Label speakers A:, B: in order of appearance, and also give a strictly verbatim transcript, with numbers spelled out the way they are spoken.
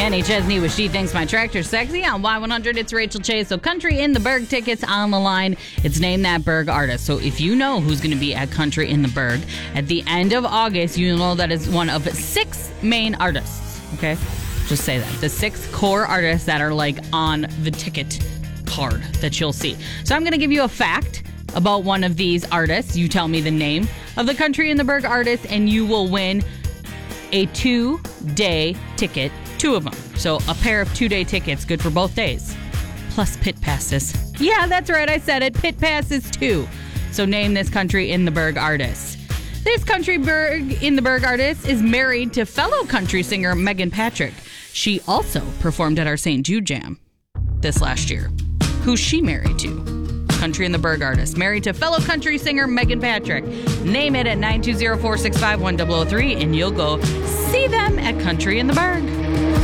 A: Annie Chesney with She Thinks My Tractor's Sexy on Y one hundred. It's Rachel Chase. So Country in the Berg tickets on the line. It's Name That Berg Artist. So if you know who's going to be at Country in the Berg at the end of August, you know that is one of six main artists. Okay? Just say that. The six core artists that are like on the ticket card that you'll see. So I'm going to give you a fact about one of these artists. You tell me the name of the Country in the Berg artist and you will win a two-day ticket. Two of them. So a pair of two-day tickets, good for both days. Plus pit passes. Yeah, that's right. I said it. Pit passes too. So name this Country in the Berg artist. This Country Berg in the Berg artist is married to fellow country singer Megan Patrick. She also performed at our Saint Jude Jam this last year. Who's she married to? Country in the Berg artist. Married to fellow country singer Megan Patrick. Name it at nine two zero, four six five, one zero zero three and you'll go see them at Country in the Berg.